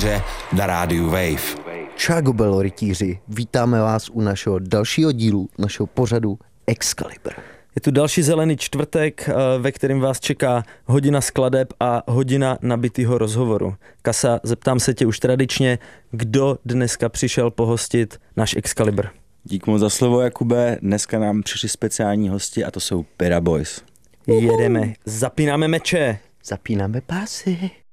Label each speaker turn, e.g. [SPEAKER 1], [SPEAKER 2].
[SPEAKER 1] rytíře na rádiu Wave.
[SPEAKER 2] Čágo rytíři, vítáme vás u našeho dalšího dílu, našeho pořadu Excalibur.
[SPEAKER 3] Je tu další zelený čtvrtek, ve kterém vás čeká hodina skladeb a hodina nabitýho rozhovoru. Kasa, zeptám se tě už tradičně, kdo dneska přišel pohostit náš Excalibur?
[SPEAKER 4] Díky moc za slovo, Jakube. Dneska nám přišli speciální hosti a to jsou Pera Boys.
[SPEAKER 3] Jedeme, zapínáme meče.
[SPEAKER 2] Zapínáme pásy.